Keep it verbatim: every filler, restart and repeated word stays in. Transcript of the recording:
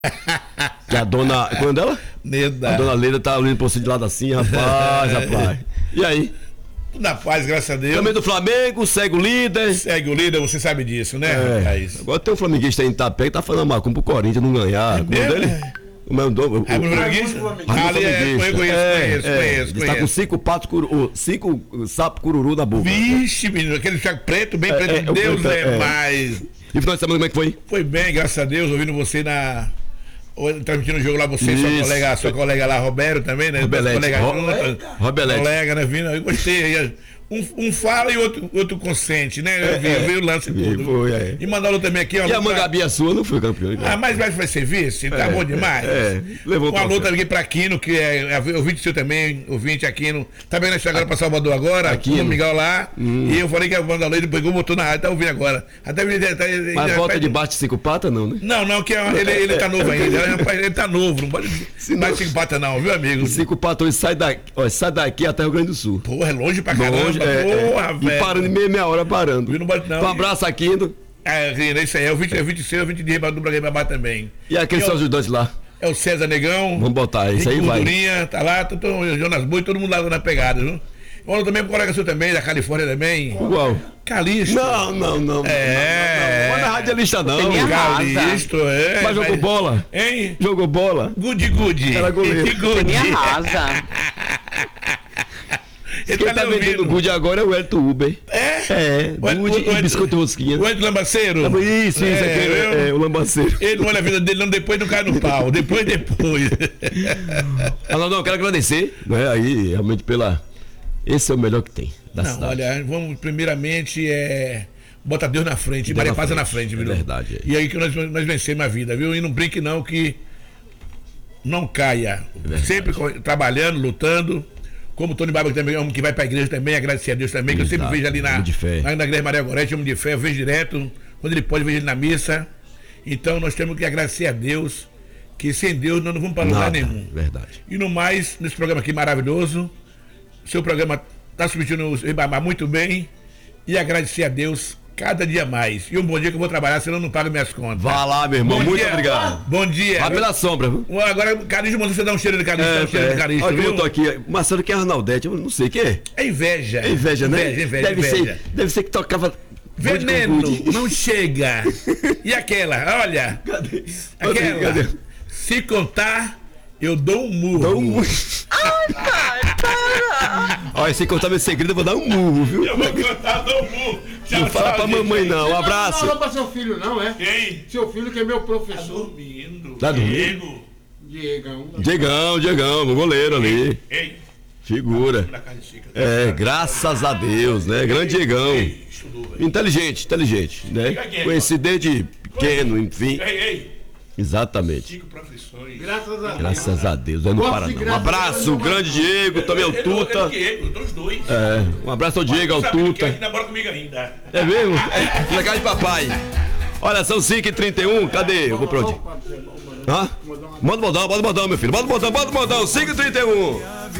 Que a dona... Quando ela? Neda. A dona Leda tá olhando pra você de lado assim, rapaz, rapaz. E aí? Tudo na paz, graças a Deus. Também do Flamengo, segue o líder. Segue o líder, você sabe disso, né, É. rapaz? Agora tem um flamenguista aí em Itapé que tá falando macumba pro Corinthians não ganhar. É Como é dele? O meu nome? Raimundo Flamenguista? Ali é, conheço, conheço, conheço, conheço. Ele tá com cinco patos, curu, cinco sapos cururu na boca. Vixe, menino, aquele chaco preto, bem É, preto, é, o Deus preto, é, é. mais. E o final de semana como é que foi? Foi bem, graças a Deus, ouvindo você na... Transmitindo o jogo lá, você e sua Isso. colega, sua colega lá, Roberto também, né? Robelete. Colega Ro- junto, Robelete. colega, né? Vindo, eu gostei. Um, um fala e outro, outro consente, né? Eu vi, É, eu vi o lance e vi, tudo. foi, é. E mandaram também aqui, ó. E a Mangabia sua não foi campeão. Ah, mas vai, vai ser vice, tá É, bom demais. é, levou um alô troféu. também pra Aquino, que é, é ouvinte seu também, ouvinte Aquino. Tá vendo essa agora pra Salvador agora? Aquino. Com o Miguel lá. Hum. E eu falei que a banda Leite pegou, botou na rádio, tá ouvindo agora. Até ele, tá, ele, Mas ele- volta ele- de bate cinco patas não, né? Não, não, que é- ele, ele tá novo ainda. Ele, rapaz, ele tá novo, não pode Se mais não- cinco patas não, viu, amigo? Cinco patrões sai daqui, ó, sai daqui até o Rio Grande do Sul. Porra, é longe pra caramba. Longe, é, Porra, é. velho. E parando em meia, meia hora parando. Viu, não bate não. Um abraço aqui, Indo. É, é isso aí, é o vinte, é vinte e seis, é o vinte de Ribadumba Babá também. E aqueles E são é o- os ajudantes lá. É o César Negão. Vamos botar, isso aí Rico vai. Gordurinha, tá lá, tô, tô, o Jonas Boi, todo mundo lá na pegada, viu? Olha também pro colega seu também, da Califórnia também. Igual. Calixto. Não, não, não. É. Não, não, não. Não é radialista, não. Tem arrasa. Calixto, é. Mas jogou bola? Hein? Jogou bola? Good, good. Era goleiro. Que good. Você me arrasa. Ele Quem tá tá lhe vendendo ouvindo. good agora é o Elton Uber. É? É, O Ed- good o e Ed- biscoito rosquinha. O Ed Lambaceiro? Isso, isso, É, aquele, eu- é, o lambaceiro. Ele não olha a vida dele, não, depois não cai no pau. Depois, depois. Ah, não, não, quero agradecer, né, aí, realmente pela... Esse é o melhor que tem da Não, cidade. olha, vamos primeiramente é, bota Deus na frente, Deus Maria na Paz na frente, frente, é viu? verdade, é. E aí que nós, nós vencemos a vida, viu? E não brinque não que não caia. verdade. Sempre co- trabalhando, lutando. Como o Tony Barba que também é um que vai pra igreja também, agradecer a Deus também, que eu sempre Verdade, vejo ali na, homem de fé. na, na igreja Maria Gorete, homem de fé, eu vejo direto. Quando ele pode, eu vejo ele na missa. Então nós temos que agradecer a Deus, que sem Deus nós não vamos para lugar Nada, nenhum. verdade. E no mais, nesse programa aqui maravilhoso, seu programa está substituindo o Ribamar muito bem e agradecer a Deus cada dia mais. E um bom dia que eu vou trabalhar, senão eu não pago minhas contas. Vá lá, meu irmão, Bom muito dia. obrigado. Bom dia. Vá pela sombra, viu? Agora, Carício, mandou você dar um cheiro de Carício, dá um cheiro de Carício, Olha que eu viu? tô aqui. Marcelo, que é Arnaldete? Eu não sei o que é. É inveja. É inveja, né? Inveja, inveja, deve, inveja. Ser, deve ser que tocava. Veneno, Good com good. não chega. E aquela, olha, Cadê? aquela, Cadê? se contar, eu dou um murro. Dá um murro. Olha, se contar meu segredo, eu vou dar um murro, viu? Eu vou contar, dou um murro. Tchau, Não fala tchau, pra gente. mamãe, não. Um Não abraço. falou pra seu filho, não, é? Quem? Seu filho que é meu Tá professor. dormindo. Tá dormindo? Diego. Diegão. Diegão, Diegão, o goleiro ali. Ei, Figura. na carne seca. É, graças a Deus, né? Grande Diegão. Ei, estudou, velho. Inteligente, inteligente, né? Fica quieto. Conhecido desde pequeno, enfim. Ei, ei, Exatamente. cinco profissões. Graças a Deus. Graças a Deus, eu não Gosto para de não. Um graça, abraço, eu o não- grande Diego, também o Tuta. Diego, eu dou os dois. É, um abraço ao Diego, ao Sabe que Tuta. ele namora comigo ainda. É mesmo? É, na casa de papai. Olha, são cinco e trinta e um, cadê? Eu vou pra onde? Hã? Manda o modão, manda o modão, meu filho. Manda o modão, manda o modão, cinco e trinta e um.